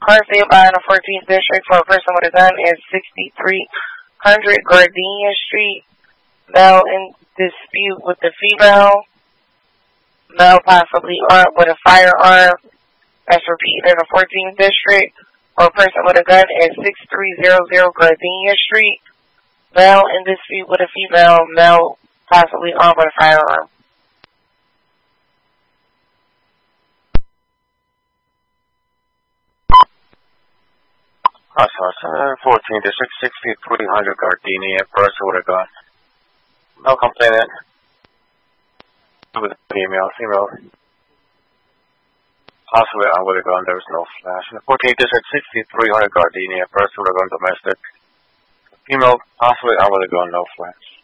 Car saved by in the 14th District for a person with a gun is 6300 Gardenia Street. Male in dispute with the female. Male possibly armed with a firearm. That's repeated in the 14th District. For a person with a gun is 6300 Gardenia Street. Male in dispute with a female. Male possibly armed with a firearm. Awesome. 14 District, 6300 Gardenia, person with a gun. No complainant. With a female. Possibly armed with a gun, there was no flash. In the 14th District, 6300 Gardenia, person with a gun, domestic. Female, possibly armed with a gun, no flash.